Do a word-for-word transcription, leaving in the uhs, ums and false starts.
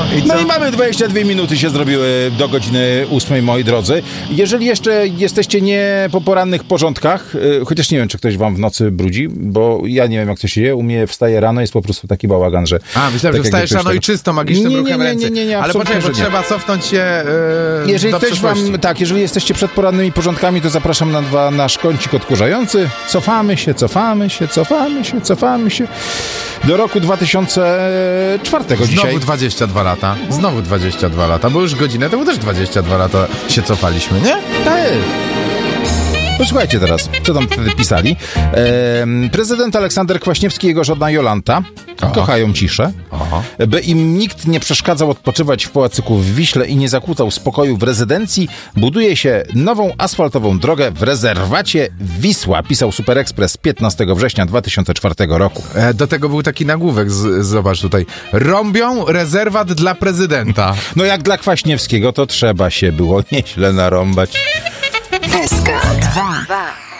i co? No i mamy dwadzieścia dwie minuty się zrobiły do godziny ósmej, moi drodzy. Jeżeli jeszcze jesteście nie po porannych porządkach, yy, chociaż nie wiem, czy ktoś wam w nocy brudzi, bo ja nie wiem, jak to się dzieje. U mnie wstaje rano, jest po prostu taki bałagan, że... A, myślałem, tak że wstajesz rano i czysto, magicznym nie, nie, ruchem nie, ręce. nie, nie, nie, ale poczekaj, bo że trzeba cofnąć się yy, Jeżeli do ktoś wam, przyszłości. tak, jeżeli jesteście przed porannymi porządkami, to zapraszam na dwa, nasz kącik odkurzający. Cofamy się, cofamy się, cofamy się, cofamy się do roku dwa tysiące czwartego dzisiaj. Znowu dwadzieścia dwa lata. Znowu dwadzieścia dwa lata, bo już godzinę temu też dwadzieścia dwa lata się cofaliśmy, nie? Tak. Posłuchajcie teraz, co tam wtedy pisali. Ehm, prezydent Aleksander Kwaśniewski i jego żona Jolanta Aha. kochają ciszę. Aha. By im nikt nie przeszkadzał odpoczywać w pałacyku w Wiśle i nie zakłócał spokoju w rezydencji, buduje się nową asfaltową drogę w rezerwacie Wisła, pisał Super Express piętnastego września dwa tysiące czwartego roku. E, do tego był taki nagłówek, z, zobacz tutaj. Rąbią rezerwat dla prezydenta. No jak dla Kwaśniewskiego, to trzeba się było nieźle narąbać. S K dwa.